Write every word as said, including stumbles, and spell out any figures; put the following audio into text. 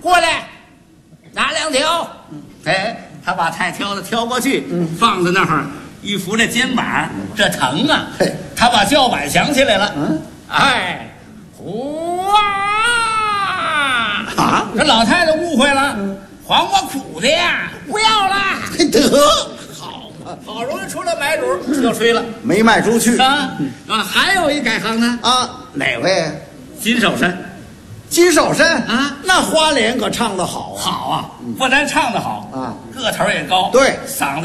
过来，拿两条。哎，他把菜挑子挑过去，嗯，放在那儿，一扶这肩膀，这疼啊！ 嘿， 他把叫板想起来了， 嗯， 哎，呼啊！ 啊， 这老太太误会了，黄瓜苦的呀，不要了。 得好嘛， 好容易出来买主，又吹了没卖出去啊啊！还有一改行呢， 啊？哪位？ 金手山。 金守山啊， 那花脸可唱得好啊！ 好啊，不但唱得好啊， 个头也高， 对， 嗓子